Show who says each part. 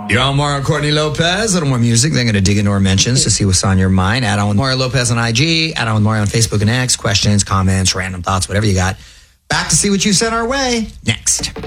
Speaker 1: You're on Mario Courtney Lopez. A little more music. Then going to dig into our mentions to see what's on your mind. Add on with Mario Lopez on IG. Add on with Mario on Facebook and X. Questions, comments, random thoughts, whatever you got. Back to see what you sent our way next.